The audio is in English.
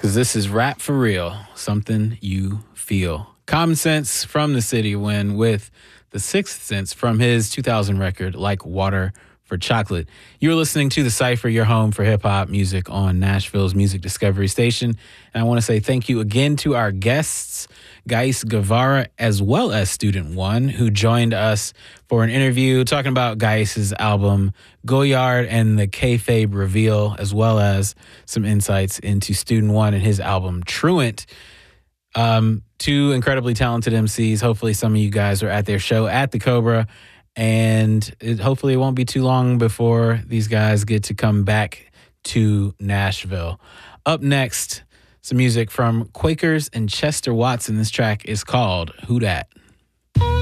Because this is rap for real, something you feel. Common Sense from the City Wind with The Sixth Sense from his 2000 record, Like Water for Chocolate. You're listening to The Cypher, your home for hip-hop music on Nashville's Music Discovery Station. And I want to say thank you again to our guests, Gais Guevara, as well as Student One, who joined us for an interview talking about Gais's album Goyard and the Kayfabe Reveal, as well as some insights into Student One and his album Truant. Two incredibly talented MCs. Hopefully some of you guys are at their show at the Cobra, and hopefully it won't be too long before these guys get to come back to Nashville. Up next, some music from Quakers and Chester Watson. This track is called Who Dat?